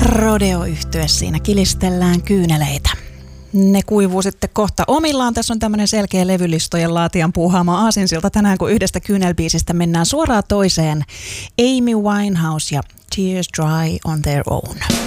Rodeo-yhtye siinä kilistellään kyyneleitä. Ne kuivuu sitten kohta omillaan. Tässä on tämmöinen selkeä levylistojen laatijan puuhaama aasinsilta tänään, kun yhdestä kyynelbiisistä mennään suoraan toiseen. Amy Winehouse ja Tears Dry on Their Own.